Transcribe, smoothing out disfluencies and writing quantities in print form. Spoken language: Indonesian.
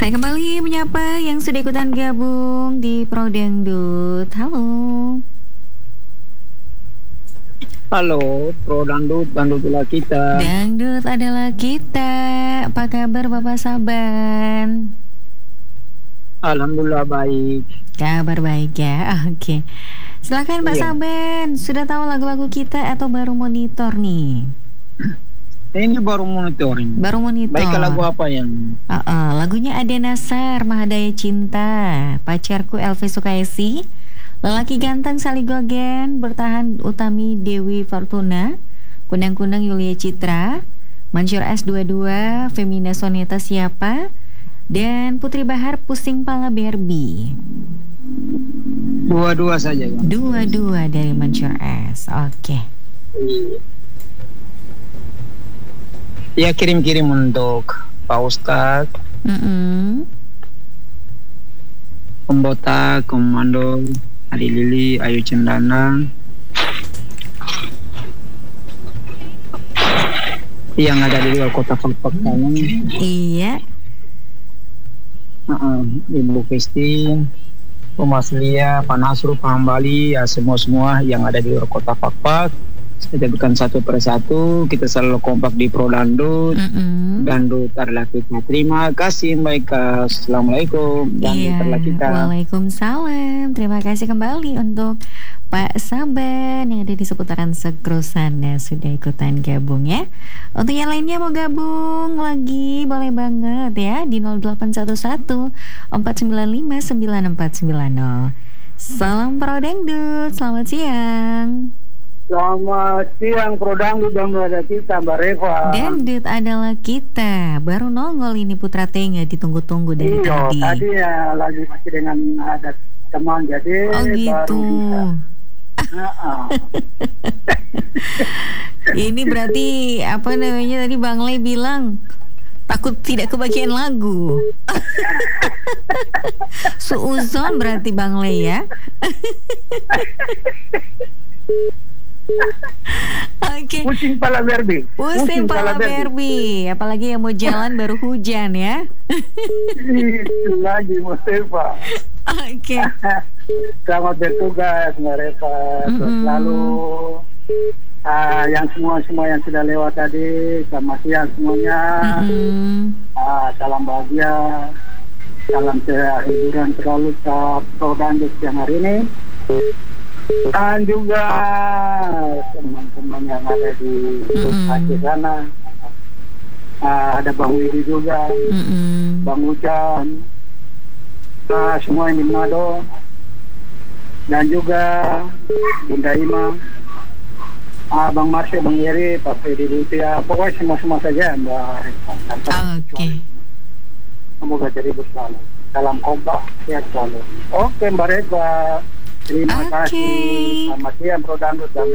Saya kembali menyapa yang sudah ikutan gabung di Pro Dangdut. Halo. Halo, Pro Dangdut, Dangdutlah kita. Dangdut adalah kita. Apa kabar Bapak Saban? Alhamdulillah baik. Kabar baik ya. Oke. Silakan Pak Iya, Saban. Sudah tahu lagu-lagu kita atau baru monitor nih? ini baru monitoring. Baru Baik, lagu monitor. apa yang Lagunya Ade Nasar, Mahadaya Cinta, Pacarku Elvi Sukaisi, Lelaki Ganteng Saligogen, Bertahan Utami Dewi Fortuna, Kunang-Kunang Yulia Citra, Mansur S22, Femina Soneta Siapa, dan Putri Bahar Pusing Pala Barbie. dua-dua saja kan? Dua-dua dari Mansur S. Oke. Iya. Ya, kirim-kirim untuk Pak Ustadz, Mm-mm. Pembota, Komando, Adi Lili, Ayu Cendana, yang ada di luar kota Fakfak Iya. Ibu Kristi, Mas Lia, Pak Nasru, Pak Hambali, ya semua-semua yang ada di luar kota Fakfak. Kita bukan satu persatu, kita selalu kompak di Pro Dangdut. Mm-mm. Dangdut adalah kita. Terima kasih mereka. Assalamualaikum. Dangdut adalah kita. Waalaikumsalam. Terima kasih kembali untuk Pak Saban yang ada di seputaran Sekro sana sudah ikutan gabung ya. Untuk yang lainnya mau gabung lagi boleh banget ya di 0811 495 9490. Salam Pro Dangdut. Selamat siang. Selamat siang Pro Dangdut dan ada kita Mbak Reva. Dangdut adalah kita. Baru nongol ini Putra Tenga ditunggu-tunggu dari Iya, tadi. tadi ya lagi masih dengan ada teman jadi Oh gitu. baru bisa. Ini berarti apa namanya tadi Bang Le bilang takut tidak kebagian lagu. Suuzon berarti Bang Le ya. Oke. Pusing pala Barbie. Pusing pala Barbie. Apalagi yang mau jalan baru hujan ya. Itu lagi Mas Reva. Oke. Selamat bertugas Mbak Reva. Lalu yang semua yang sudah lewat tadi, selamat siang semuanya. Salam bahagia, salam hiburan selalu Pro Dangdut siang hari ini. Dan juga teman-teman yang ada di Aceh sana, ada Bang Widi juga, Bang Ujan, semua yang di Manado, dan juga Bunda Ima, Bang Marsha, Bang Yeri, Pak Fedi Lutia, pokoknya semua saja Mbak. Oke. Semoga jadi bersama. Salam kompak, sehat selalu. Oke Mbak Reva. Terima kasih. Selamat siang Pro Dangdut.